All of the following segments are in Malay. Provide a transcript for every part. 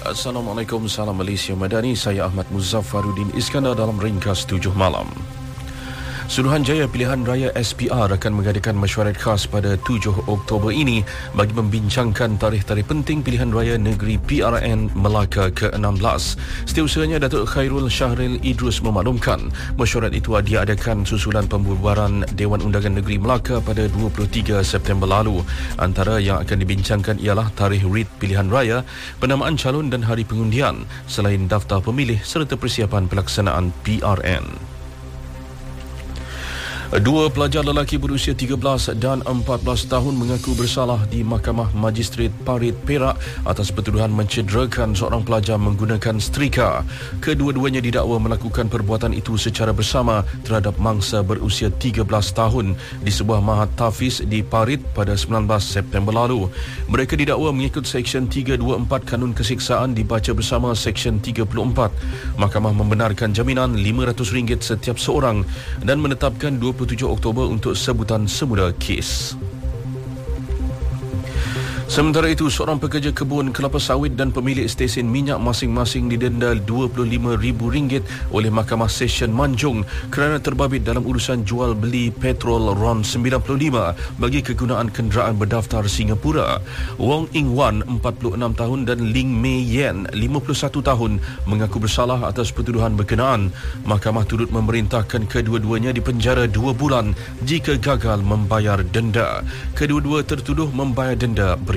Assalamualaikum, salam Malaysia Madani. Saya Ahmad Muzaffaruddin Iskandar dalam Ringkas 7 Malam. Suruhanjaya Pilihan Raya SPR akan mengadakan mesyuarat khas pada 7 Oktober ini bagi membincangkan tarikh-tarikh penting Pilihan Raya Negeri PRN Melaka ke-16. Setiausaha Datuk Khairul Syahril Idrus memaklumkan mesyuarat itu diadakan susulan pembubaran Dewan Undangan Negeri Melaka pada 23 September lalu. Antara yang akan dibincangkan ialah tarikh rit pilihan raya, penamaan calon dan hari pengundian, selain daftar pemilih serta persiapan pelaksanaan PRN. Dua pelajar lelaki berusia 13 dan 14 tahun mengaku bersalah di Mahkamah Magistrate Parit Perak atas pertuduhan mencederakan seorang pelajar menggunakan setrika. Kedua-duanya didakwa melakukan perbuatan itu secara bersama terhadap mangsa berusia 13 tahun di sebuah mahat tahfiz di Parit pada 19 September lalu. Mereka didakwa mengikut Seksyen 324 Kanun Kesiksaan dibaca bersama Seksyen 34. Mahkamah membenarkan jaminan RM500 setiap seorang dan menetapkan 27 Oktober untuk sebutan semula kes. Sementara itu, seorang pekerja kebun kelapa sawit dan pemilik stesen minyak masing-masing didenda RM25,000 oleh Mahkamah Session Manjung kerana terbabit dalam urusan jual beli petrol RON 95 bagi kegunaan kenderaan berdaftar Singapura. Wong Ing Wan, 46 tahun dan Ling Mei Yen, 51 tahun mengaku bersalah atas pertuduhan berkenaan. Mahkamah turut memerintahkan kedua-duanya dipenjara 2 bulan jika gagal membayar denda. Kedua-dua tertuduh membayar denda berkenaan.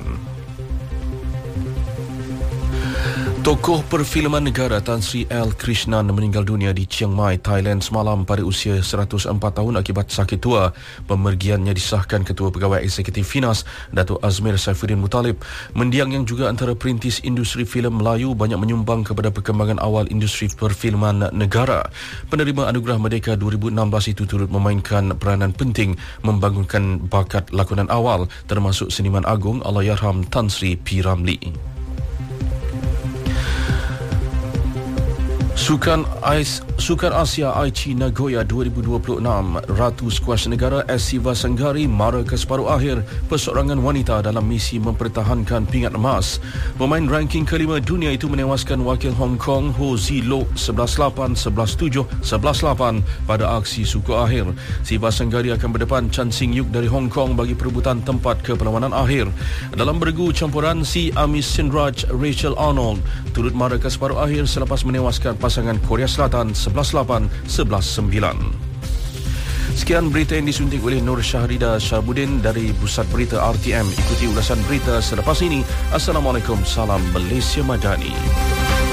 Tokoh perfilman negara Tan Sri L. Krishnan meninggal dunia di Chiang Mai, Thailand semalam pada usia 104 tahun akibat sakit tua. Pemergiannya disahkan Ketua Pegawai Eksekutif Finas, Datuk Azmir Saifuddin Muttalib. Mendiang yang juga antara perintis industri filem Melayu banyak menyumbang kepada perkembangan awal industri perfilman negara. Penerima Anugerah Merdeka 2016 itu turut memainkan peranan penting membangunkan bakat lakonan awal termasuk seniman agung Allahyarham Tan Sri P. Ramlee. Sukan Asia Aichi Nagoya 2026, Ratu Skuas Negara Siva Sanggari mara ke separuh akhir perseorangan wanita dalam misi mempertahankan pingat emas. Pemain ranking kelima dunia itu menewaskan wakil Hong Kong Ho Zi Lok 11-8, 11-7, 11-8 pada aksi suku akhir. Siva Sanggari akan berdepan Chan Sing Yuk dari Hong Kong bagi perebutan tempat ke perlawanan akhir. Dalam bergu campuran, si Amis Sinraj Rachel Arnold turut mara ke separuh akhir selepas menewaskan pasangan Korea Selatan 11-8, 11-9. Sekian berita yang disunting oleh Nur Syahrida Syahbudin dari Pusat Berita RTM. Ikuti ulasan berita selepas ini. Assalamualaikum, salam Malaysia Madani.